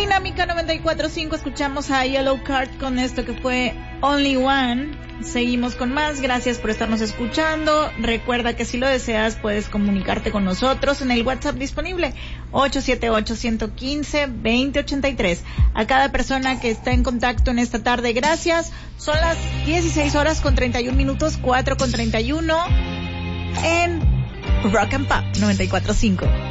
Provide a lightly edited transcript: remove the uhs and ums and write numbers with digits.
Dinámica 94.5, escuchamos a Yellow Card con esto que fue Only One. Seguimos con más, gracias por estarnos escuchando. Recuerda que si lo deseas puedes comunicarte con nosotros en el WhatsApp disponible 878-115-2083. A cada persona que está en contacto en esta tarde, gracias. Son las 16:31, 4:31 en Rock and Pop 94.5.